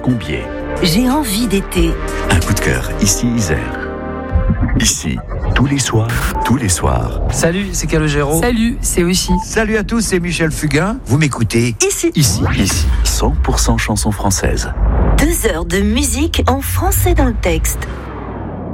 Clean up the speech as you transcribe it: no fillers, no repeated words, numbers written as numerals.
Combier. J'ai envie d'été. Un coup de cœur, ici Isère. Ici, tous les soirs. Salut, c'est Calogero. Salut, c'est Aussi. Salut à tous, c'est Michel Fugain. Vous m'écoutez Ici. 100% chansons françaises. 2 heures de musique en français dans le texte.